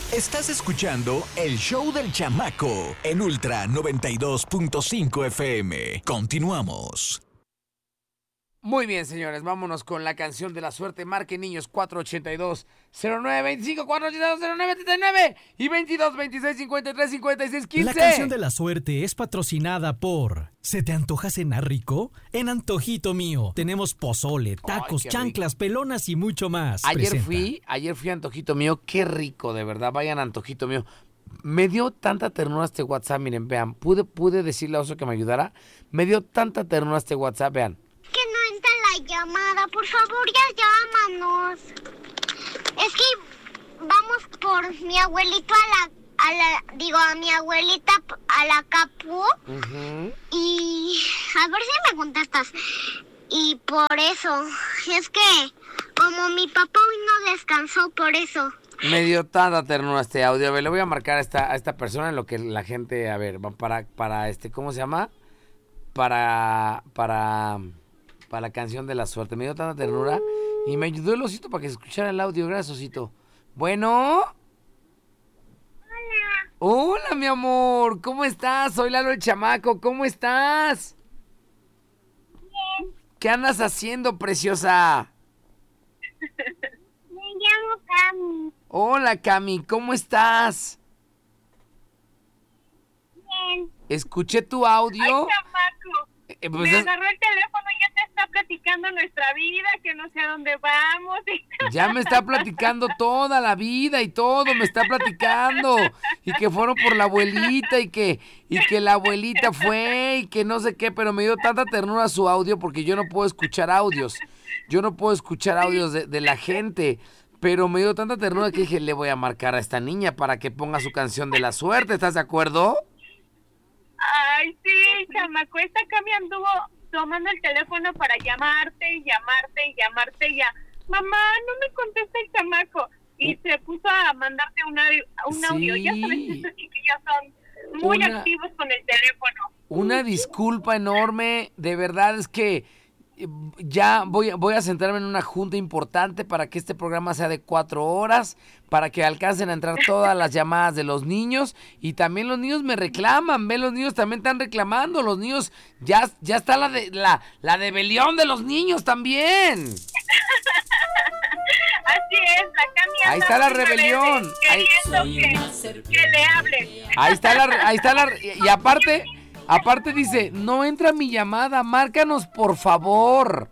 Estás escuchando el show del chamaco en Ultra 92.5 FM. Continuamos. Muy bien, señores, vámonos con la canción de la suerte. Marquen, niños, 482-0925, 482-0939 y 22-26-53-56-15. La canción de la suerte es patrocinada por... ¿Se te antoja cenar rico? En Antojito Mío tenemos pozole, tacos, chanclas, pelonas y mucho más. Ayer fui a Antojito Mío, qué rico, de verdad, vayan a Antojito Mío. Me dio tanta ternura este WhatsApp, miren, vean, pude decirle a Oso que me ayudara. Me dio tanta ternura este WhatsApp, vean. Que no entra la llamada, por favor, ya llámanos. Es que vamos por mi abuelito a mi abuelita a la Capu. Y a ver si me contestas. Y por eso, es que como mi papá hoy no descansó, por eso. Me dio tanta ternura este audio. A ver, le voy a marcar a esta persona en lo que la gente, a ver, para ¿cómo se llama? Para la canción de la suerte. Me dio tanta ternura y me ayudó el Osito para que se escuchara el audio. Gracias, Osito. Bueno. Hola, mi amor. ¿Cómo estás? Soy Lalo el chamaco. ¿Cómo estás? Bien. ¿Qué andas haciendo, preciosa? Me llamo Cami. Hola, Cami. ¿Cómo estás? Bien. Escuché tu audio. Ay, chamaco. Pues me agarró el teléfono y ya te está platicando nuestra vida, que no sé a dónde vamos. Ya me está platicando toda la vida y todo, me está platicando. Y que fueron por la abuelita y que la abuelita fue y que no sé qué, pero me dio tanta ternura su audio porque yo no puedo escuchar audios. Yo no puedo escuchar audios de la gente, pero me dio tanta ternura que dije, le voy a marcar a esta niña para que ponga su canción de la suerte. ¿Estás de acuerdo? Ay, sí, chamaco, esta Cami anduvo tomando el teléfono para llamarte y ya. Mamá, no me contesta el chamaco. Y se puso a mandarte un audio. Ya sabes, estos chiquillos son muy activos con el teléfono. Una disculpa enorme, de verdad es que ya voy a centrarme en una junta importante para que este programa sea de 4 horas, para que alcancen a entrar todas las llamadas de los niños. Y también los niños me reclaman, los niños también están reclamando, los niños, ya está la rebelión de los niños también. Así es, la Cami anda. Ahí está la rebelión. Queriendo que le hablen. Ahí está la y aparte dice, no entra mi llamada, márcanos por favor.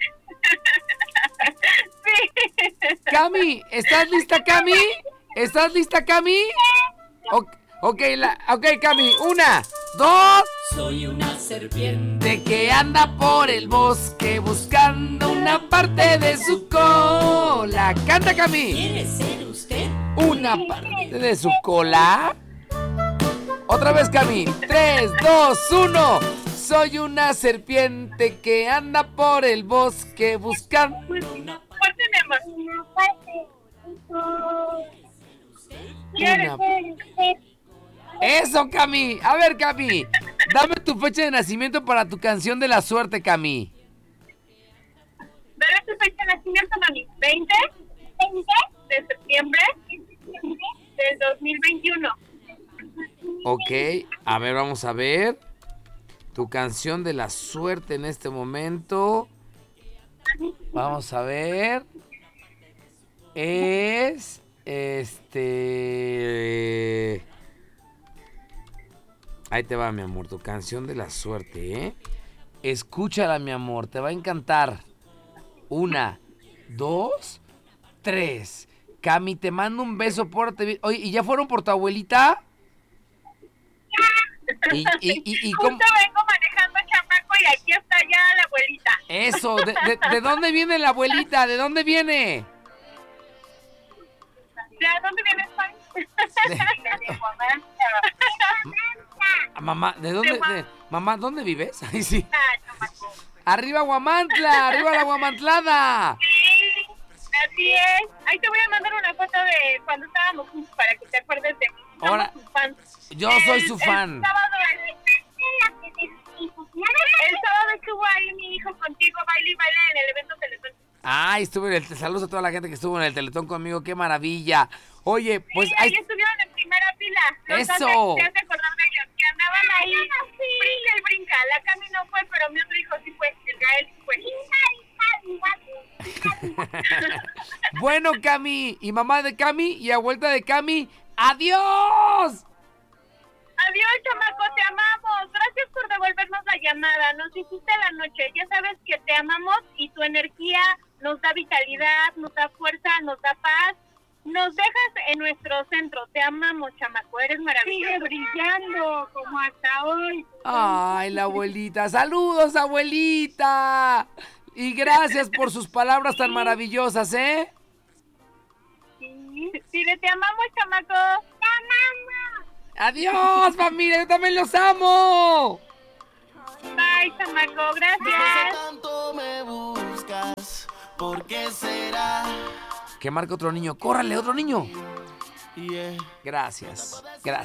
Sí. Cami, ¿estás lista, Cami? ¿Estás lista, Cami? Ok, Cami, 1, 2. Soy una serpiente que anda por el bosque buscando una parte de su cola. Canta, Cami. ¿Quiere ser usted? ¿Una parte de su cola? Otra vez, Cami. 3, 2, 1. Soy una serpiente que anda por el bosque buscando. ¿Cuál tenemos? Una... Eso, Cami. A ver, Cami. Dame tu fecha de nacimiento para tu canción de la suerte, Cami. ¿Dame tu fecha de nacimiento, mami? 20 de septiembre del 2021. Ok, a ver, vamos a ver. Tu canción de la suerte en este momento. Vamos a ver. Es... Ahí te va, mi amor, tu canción de la suerte, ¿eh? Escúchala, mi amor, te va a encantar. 1, 2, 3. Cami, te mando un beso, pórtate bien. Oye, ¿y ya fueron por tu abuelita? ¿Y cómo? Justo vengo manejando, chamaco, y aquí está ya la abuelita. Eso, ¿de dónde viene la abuelita? ¿De dónde viene? ¿De dónde vienes, Juan? Mamá, ¿de dónde? Mamá, ¿dónde vives? Ay, sí. ¡Arriba Huamantla! ¡Arriba la Huamantlada! Sí, así es. Ahí te voy a mandar una foto de cuando estábamos juntos para que te acuerdes de mí. Ahora, yo soy su fan. El sábado estuvo ahí mi hijo contigo, baile y baile en el evento Teletón. Ay, saludos a toda la gente que estuvo en el Teletón conmigo, qué maravilla. Oye, pues sí, ahí estuvieron en ¡Eso! Te hace acordar de ellos, que andaban ahí, brinca y brinca. La Cami no fue, pero mi otro hijo sí fue, el Gael sí fue. Bueno, Cami, y mamá de Cami, y a vuelta de Cami, ¡adiós! Adiós, chamaco, te amamos. Gracias por devolvernos la llamada. Nos hiciste la noche. Ya sabes que te amamos y tu energía nos da vitalidad, nos da fuerza, nos da paz. Nos dejas en nuestro centro. Te amamos, chamaco. Eres maravilloso. Sigue brillando como hasta hoy. Ay, la abuelita. ¡Saludos, abuelita! Y gracias por sus palabras tan maravillosas, ¿eh? Sí, dile, te amamos, chamaco. Te amamos. ¡Adiós, familia! ¡Yo también los amo! Bye, chamaco. Gracias. Tanto me buscas, ¿por qué será? Que marque otro niño. ¡Córrale, otro niño! Yeah. Gracias. Gracias.